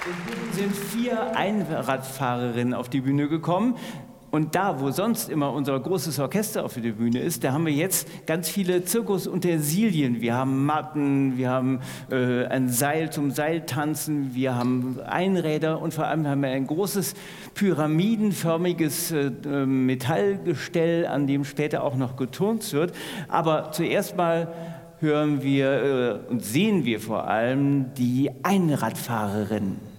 Sind 4 Einradfahrerinnen auf die Bühne gekommen. Und da, wo sonst immer unser großes Orchester auf der Bühne ist, da haben wir jetzt ganz viele Zirkusutensilien. Wir haben Matten, wir haben ein Seil zum Seiltanzen, wir haben Einräder und vor allem haben wir ein großes pyramidenförmiges Metallgestell, an dem später auch noch geturnt wird. Aber zuerst mal hören wir und sehen wir vor allem die Einradfahrerin.